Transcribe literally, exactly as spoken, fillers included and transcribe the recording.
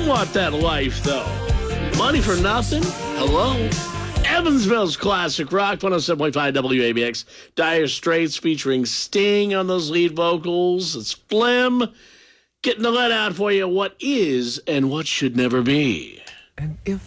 want that life, though. Money for nothing? Hello? Evansville's classic rock, one oh seven point five W A B X. Dire Straits featuring Sting on those lead vocals. It's Flim getting the let out for you what is and what should never be. And if